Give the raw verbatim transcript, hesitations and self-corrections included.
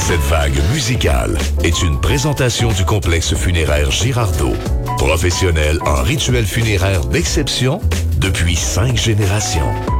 Cette vague musicale est une présentation du complexe funéraire Girardeau, professionnel en rituels funéraires d'exception depuis cinq générations.